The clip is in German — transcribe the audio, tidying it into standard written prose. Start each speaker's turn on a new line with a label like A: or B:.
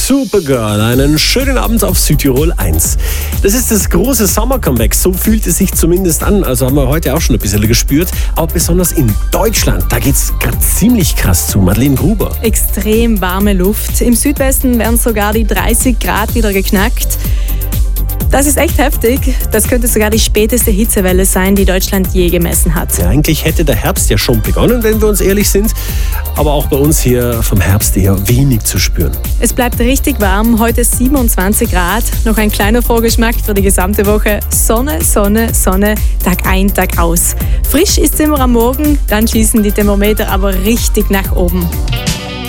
A: Supergirl, einen schönen Abend auf Südtirol 1. Das ist das große Sommer-Comeback, so fühlt es sich zumindest an. Also haben wir heute auch schon ein bisschen gespürt. Aber besonders in Deutschland, da geht's gerade ziemlich krass zu. Madeleine Gruber.
B: Extrem warme Luft. Im Südwesten werden sogar die 30 Grad wieder geknackt. Das ist echt heftig. Das könnte sogar die späteste Hitzewelle sein, die Deutschland je gemessen hat.
A: Ja, eigentlich hätte der Herbst ja schon begonnen, wenn wir uns ehrlich sind. Aber auch bei uns hier vom Herbst eher wenig zu spüren.
B: Es bleibt richtig warm. Heute 27 Grad. Noch ein kleiner Vorgeschmack für die gesamte Woche. Sonne, Sonne, Sonne. Tag ein, Tag aus. Frisch ist es immer am Morgen. Dann schießen die Thermometer aber richtig nach oben.